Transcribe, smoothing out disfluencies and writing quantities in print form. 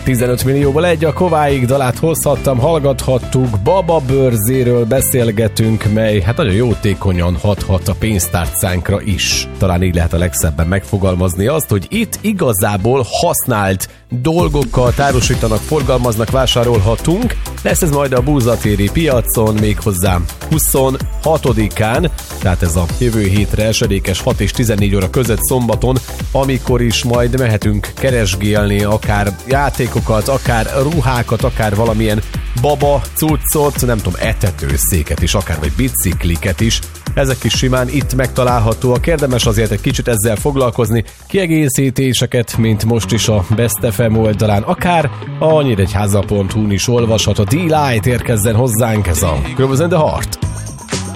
15 millióból egy, a Kováig dalát hozhattam, hallgathattuk, Baba Bőrzéről beszélgetünk, mely hát nagyon jótékonyan hathat a pénztárcánkra is. Talán így lehet a legszebben megfogalmazni azt, hogy itt igazából használt dolgokat árusítanak, forgalmaznak, vásárolhatunk. Lesz ez majd a búzatéri piacon, méghozzá 26-án, tehát ez a jövő hétre esedékes 6 és 14 óra között szombaton, amikor is majd mehetünk keresgélni akár játékokat, akár ruhákat, akár valamilyen baba cuccot, nem tudom, etetőszéket is, akár vagy bicikliket is. Ezek is simán itt megtalálhatóak. Érdemes azért egy kicsit ezzel foglalkozni, kiegészítéseket, mint most is a Best FM oldalán, akár a nyíregyháza.hu-n is olvashat. A D-Light érkezzen hozzánk, ez a Girls and the Heart.